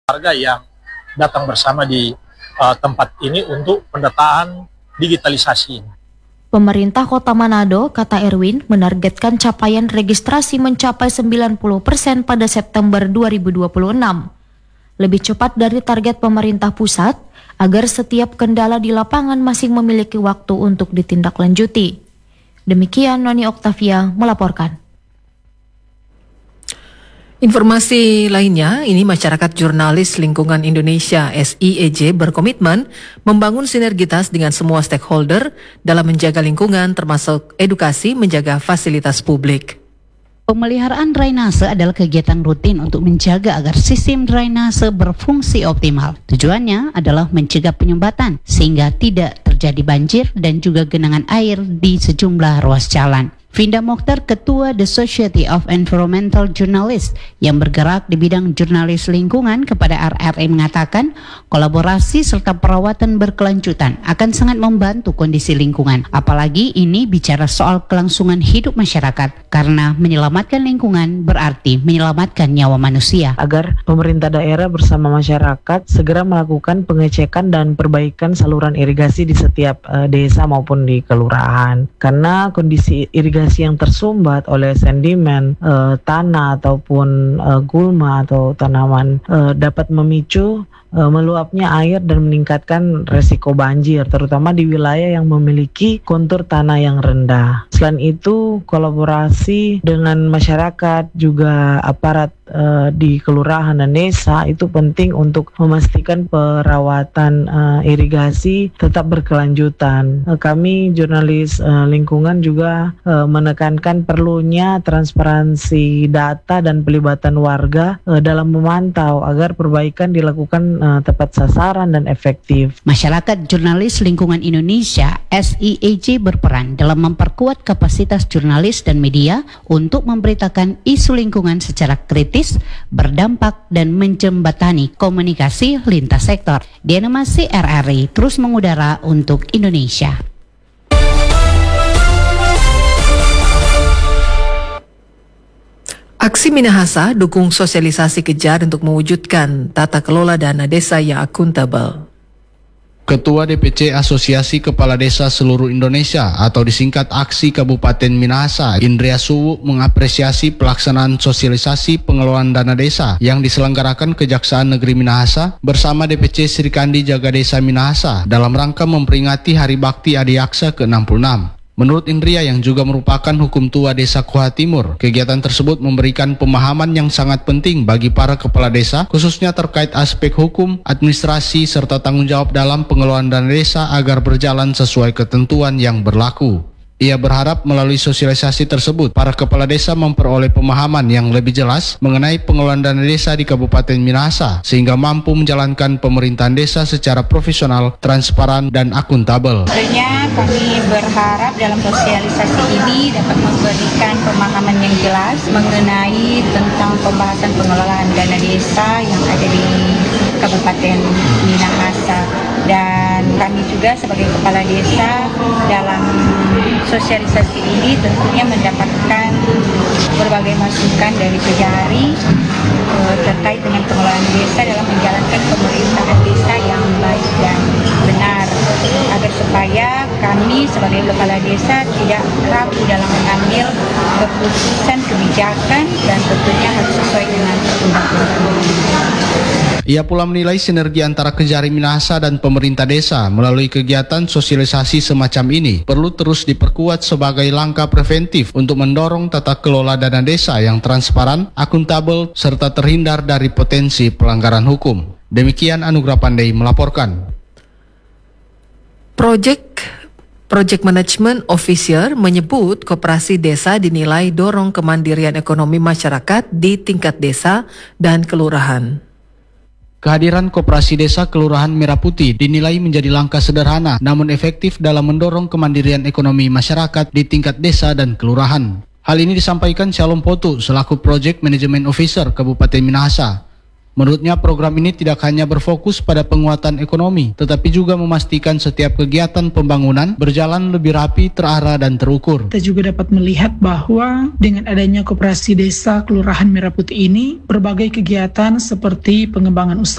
warga yang datang bersama di tempat ini untuk pendataan digitalisasi. Pemerintah Kota Manado, kata Erwin, menargetkan capaian registrasi mencapai 90% pada September 2026. Lebih cepat dari target pemerintah pusat, agar setiap kendala di lapangan masih memiliki waktu untuk ditindaklanjuti. Demikian Noni Oktavia melaporkan. Informasi lainnya, ini Masyarakat Jurnalis Lingkungan Indonesia SIEJ berkomitmen membangun sinergitas dengan semua stakeholder dalam menjaga lingkungan termasuk edukasi menjaga fasilitas publik. Pemeliharaan drainase adalah kegiatan rutin untuk menjaga agar sistem drainase berfungsi optimal. Tujuannya adalah mencegah penyumbatan sehingga tidak terjadi banjir dan juga genangan air di sejumlah ruas jalan. Vinda Mokhtar, Ketua The Society of Environmental Journalists yang bergerak di bidang jurnalis lingkungan kepada RRI mengatakan kolaborasi serta perawatan berkelanjutan akan sangat membantu kondisi lingkungan. Apalagi ini bicara soal kelangsungan hidup masyarakat karena menyelamatkan lingkungan berarti menyelamatkan nyawa manusia. Agar pemerintah daerah bersama masyarakat segera melakukan pengecekan dan perbaikan saluran irigasi di setiap desa maupun di kelurahan. Karena kondisi irigasi yang tersumbat oleh sedimen tanah ataupun gulma atau tanaman dapat memicu meluapnya air dan meningkatkan resiko banjir, terutama di wilayah yang memiliki kontur tanah yang rendah. Selain itu, kolaborasi dengan masyarakat juga aparat di kelurahan dan desa itu penting untuk memastikan perawatan irigasi tetap berkelanjutan. Kami jurnalis lingkungan juga menekankan perlunya transparansi data dan pelibatan warga dalam memantau agar perbaikan dilakukan tepat sasaran dan efektif. Masyarakat Jurnalis Lingkungan Indonesia SIEJ berperan dalam memperkuat kapasitas jurnalis dan media untuk memberitakan isu lingkungan secara kritis, berdampak dan menjembatani komunikasi lintas sektor. Dianimasi RRI terus mengudara untuk Indonesia. Aksi Minahasa dukung sosialisasi kejar untuk mewujudkan tata kelola dana desa yang akuntabel. Ketua DPC Asosiasi Kepala Desa Seluruh Indonesia atau disingkat Aksi Kabupaten Minahasa, Indria Suwu, mengapresiasi pelaksanaan sosialisasi pengelolaan dana desa yang diselenggarakan Kejaksaan Negeri Minahasa bersama DPC Srikandi Jaga Desa Minahasa dalam rangka memperingati Hari Bakti Adiaksa ke-66. Menurut Indria yang juga merupakan hukum tua desa Kuha Timur, kegiatan tersebut memberikan pemahaman yang sangat penting bagi para kepala desa, khususnya terkait aspek hukum, administrasi, serta tanggung jawab dalam pengelolaan dana desa agar berjalan sesuai ketentuan yang berlaku. Ia berharap melalui sosialisasi tersebut, para kepala desa memperoleh pemahaman yang lebih jelas mengenai pengelolaan dana desa di Kabupaten Minahasa, sehingga mampu menjalankan pemerintahan desa secara profesional, transparan, dan akuntabel. Tentunya kami berharap dalam sosialisasi ini dapat memberikan pemahaman yang jelas mengenai tentang pembahasan pengelolaan dana desa yang ada di Kabupaten Minahasa. Dan kami juga sebagai kepala desa dalam sosialisasi ini tentunya mendapatkan berbagai masukan dari Kejari terkait dengan pengelolaan desa dalam menjalankan pemerintahan desa yang baik dan benar, agar supaya kami sebagai kepala desa tidak ragu dalam mengambil keputusan kebijakan dan tentunya harus sesuai dengan undang-undang. Ia pula menilai sinergi antara Kejari Minahasa dan pemerintah desa melalui kegiatan sosialisasi semacam ini perlu terus diperkuat sebagai langkah preventif untuk mendorong tata kelola dana desa yang transparan, akuntabel, serta terhindar dari potensi pelanggaran hukum. Demikian Anugrah Pandey melaporkan. Project Management Officer menyebut koperasi desa dinilai dorong kemandirian ekonomi masyarakat di tingkat desa dan kelurahan. Kehadiran Koperasi Desa Kelurahan Merah Putih dinilai menjadi langkah sederhana namun efektif dalam mendorong kemandirian ekonomi masyarakat di tingkat desa dan kelurahan. Hal ini disampaikan Shalom Potu selaku Project Management Officer Kabupaten Minahasa. Menurutnya program ini tidak hanya berfokus pada penguatan ekonomi, tetapi juga memastikan setiap kegiatan pembangunan berjalan lebih rapi, terarah, dan terukur. Kita juga dapat melihat bahwa dengan adanya Koperasi Desa Kelurahan Merah Putih ini, berbagai kegiatan seperti pengembangan usaha